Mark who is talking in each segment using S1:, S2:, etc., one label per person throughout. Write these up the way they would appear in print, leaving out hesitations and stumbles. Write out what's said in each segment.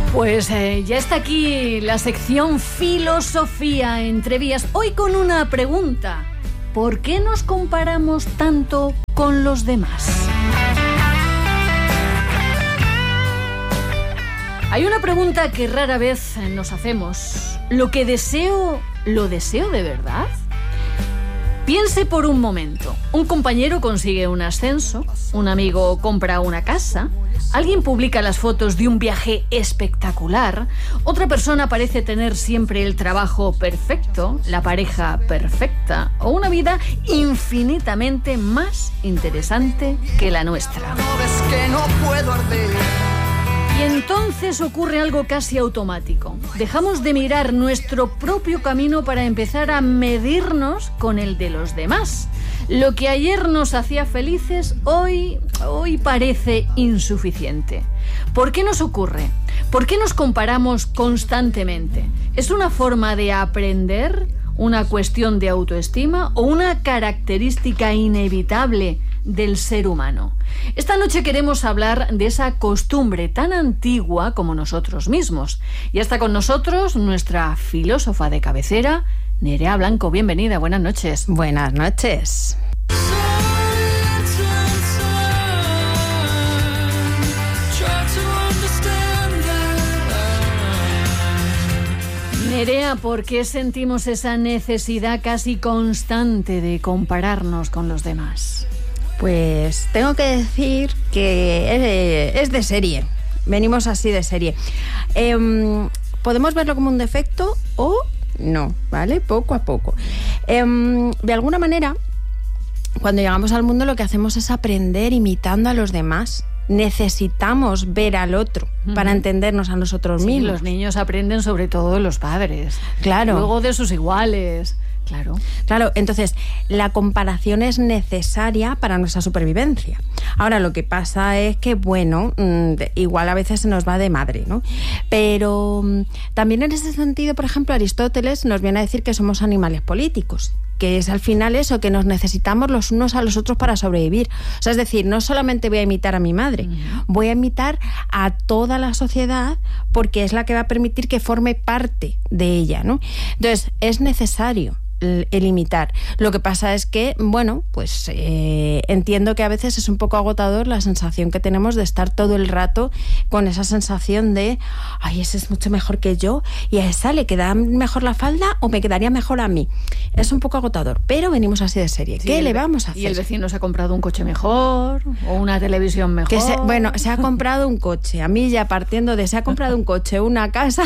S1: Pues ya está aquí la sección Filosofía entre vías. Hoy con una pregunta. ¿Por qué nos comparamos tanto con los demás? Hay una pregunta que rara vez nos hacemos. ¿Lo que deseo, lo deseo de verdad? Piense por un momento. Un compañero consigue un ascenso, un amigo compra una casa, alguien publica las fotos de un viaje espectacular, otra persona parece tener siempre el trabajo perfecto, la pareja perfecta o una vida infinitamente más interesante que la nuestra. Y entonces ocurre algo casi automático. Dejamos de mirar nuestro propio camino para empezar a medirnos con el de los demás. Lo que ayer nos hacía felices, hoy parece insuficiente. ¿Por qué nos ocurre? ¿Por qué nos comparamos constantemente? ¿Es una forma de aprender? ¿Una cuestión de autoestima? ¿O una característica inevitable del ser humano? Esta noche queremos hablar de esa costumbre tan antigua como nosotros mismos. Ya está con nosotros nuestra filósofa de cabecera, Nerea Blanco. Bienvenida, buenas noches.
S2: Buenas noches.
S1: Nerea, ¿por qué sentimos esa necesidad casi constante de compararnos con los demás?
S2: Pues tengo que decir que es de serie. Venimos así de serie. Podemos verlo como un defecto o no, ¿vale? Poco a poco. De alguna manera, cuando llegamos al mundo lo que hacemos es aprender imitando a los demás. Necesitamos ver al otro para entendernos a nosotros mismos.
S1: Los niños aprenden sobre todo de los padres.
S2: Claro.
S1: Luego de sus iguales. Claro,
S2: entonces la comparación es necesaria para nuestra supervivencia. Ahora, lo que pasa es que, bueno, igual a veces se nos va de madre, ¿no? Pero también en ese sentido, por ejemplo, Aristóteles nos viene a decir que somos animales políticos, que es al final eso, que nos necesitamos los unos a los otros para sobrevivir. O sea, es decir, no solamente voy a imitar a mi madre, voy a imitar a toda la sociedad porque es la que va a permitir que forme parte de ella, ¿no? Entonces, es necesario el imitar. Lo que pasa es que, bueno, pues entiendo que a veces es un poco agotador la sensación que tenemos de estar todo el rato con esa sensación de ay, ese es mucho mejor que yo y a esa le queda mejor la falda o me quedaría mejor a mí. Es un poco agotador, pero venimos así de serie. Sí, ¿qué le vamos a hacer?
S1: Y el vecino se ha comprado un coche mejor o una televisión mejor.
S2: Se ha comprado un coche. A mí ya partiendo de se ha comprado un coche, una casa,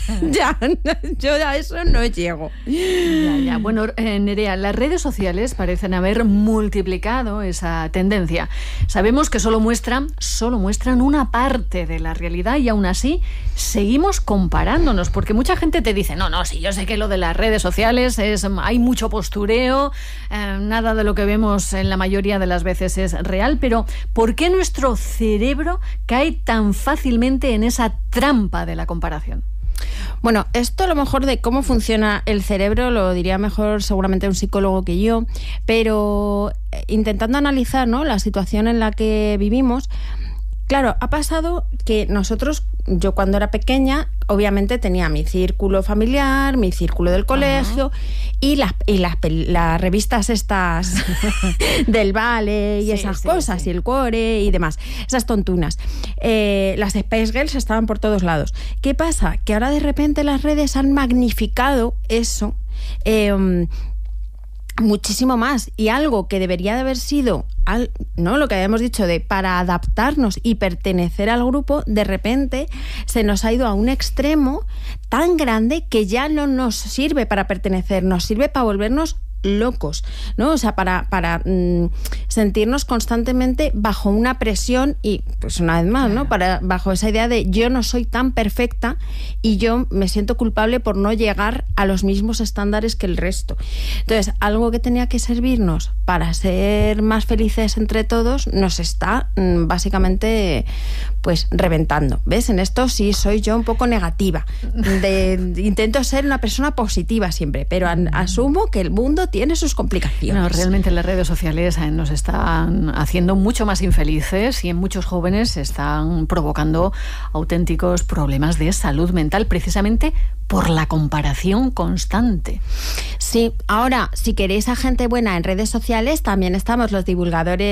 S2: yo a eso no llego.
S1: Ya. Bueno, Nerea, las redes sociales parecen haber multiplicado esa tendencia. Sabemos que solo muestran una parte de la realidad y aún así seguimos comparándonos, porque mucha gente te dice, no, si yo sé que lo de las redes sociales hay mucho postureo, nada de lo que vemos en la mayoría de las veces es real, pero ¿por qué nuestro cerebro cae tan fácilmente en esa trampa de la comparación?
S2: Bueno, esto a lo mejor de cómo funciona el cerebro lo diría mejor seguramente un psicólogo que yo, pero intentando analizar, ¿no?, la situación en la que vivimos. Claro, ha pasado que yo cuando era pequeña, obviamente tenía mi círculo familiar, mi círculo del colegio y las revistas estas del Vale y esas cosas, y el Cuore y demás, esas tontunas. Las Spice Girls estaban por todos lados. ¿Qué pasa? Que ahora de repente las redes han magnificado eso muchísimo más, y algo que debería de haber sido lo que habíamos dicho de para adaptarnos y pertenecer al grupo, de repente se nos ha ido a un extremo tan grande que ya no nos sirve para pertenecer, nos sirve para volvernos locos, ¿no? O sea, para sentirnos constantemente bajo una presión y, pues una vez más, ¿no?, bajo esa idea de yo no soy tan perfecta y yo me siento culpable por no llegar a los mismos estándares que el resto. Entonces, algo que tenía que servirnos para ser más felices entre todos nos está básicamente pues reventando. ¿Ves? En esto sí soy yo un poco negativa. Intento ser una persona positiva siempre, pero asumo que el mundo tiene sus complicaciones.
S1: No, realmente las redes sociales nos están haciendo mucho más infelices y en muchos jóvenes están provocando auténticos problemas de salud mental, precisamente por la comparación constante.
S2: Sí, ahora, si queréis a gente buena en redes sociales, también estamos los divulgadores